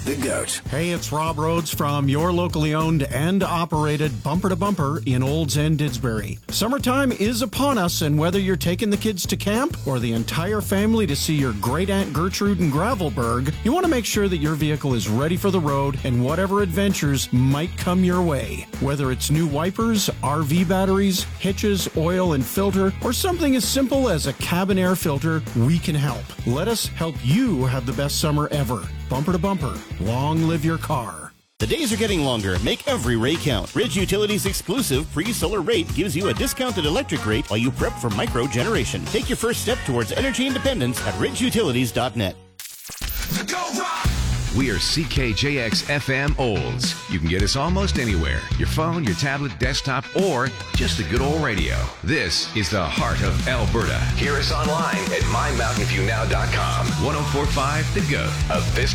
The GOAT. Hey, it's Rob Rhodes from your locally owned and operated Bumper to Bumper in Olds and Didsbury. Summertime is upon us, and whether you're taking the kids to camp or the entire family to see your great Aunt Gertrude in Gravelberg, you want to make sure that your vehicle is ready for the road and whatever adventures might come your way. Whether it's new wipers, RV batteries, hitches, oil and filter, or something as simple as a cabin air filter, we can help. Let us help you have the best summer ever. Bumper to Bumper. Long live your car. The days are getting longer. Make every rate count. Ridge Utilities' exclusive pre-solar rate gives you a discounted electric rate while you prep for micro-generation. Take your first step towards energy independence at ridgeutilities.net. We are CKJX FM Olds. You can get us almost anywhere. Your phone, your tablet, desktop, or just the good old radio. This is the heart of Alberta. Hear us online at mymountainviewnow.com. 104.5 The GOAT. Of this